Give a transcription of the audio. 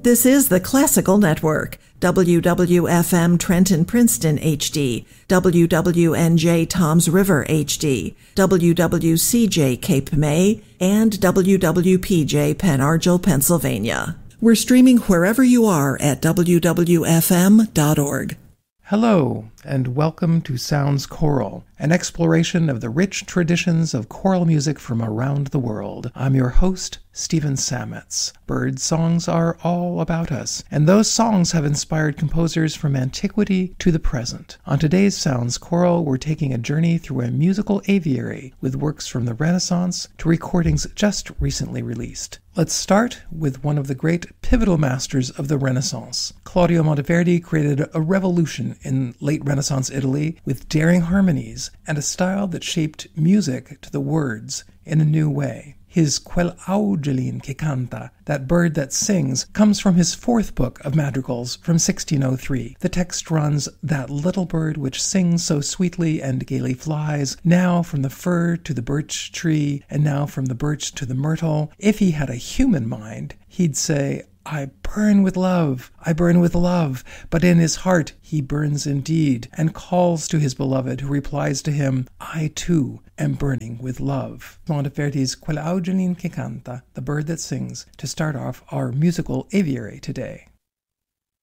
This is the Classical Network, WWFM Trenton Princeton HD, WWNJ Toms River HD, WWCJ Cape May, and WWPJ Penargil, Pennsylvania. We're streaming wherever you are at wwfm.org. Hello, and welcome to Sounds Choral, an exploration of the rich traditions of choral music from around the world. I'm your host, Stephen Sametz. Bird songs are all about us, and those songs have inspired composers from antiquity to the present. On today's Sounds Choral, we're taking a journey through a musical aviary with works from the Renaissance to recordings just recently released. Let's start with one of the great pivotal masters of the Renaissance. Claudio Monteverdi created a revolution in late Renaissance Italy with daring harmonies and a style that shaped music to the words in a new way. His Quel Augellin che canta, that bird that sings, comes from his fourth book of madrigals from 1603. The text runs, "That little bird which sings so sweetly and gaily flies, now from the fir to the birch tree, and now from the birch to the myrtle. If he had a human mind, he'd say, I burn with love, I burn with love, but in his heart he burns indeed, and calls to his beloved, who replies to him, I too am burning with love." Monteverdi's Quel Augellin che canta, the bird that sings, to start off our musical aviary today.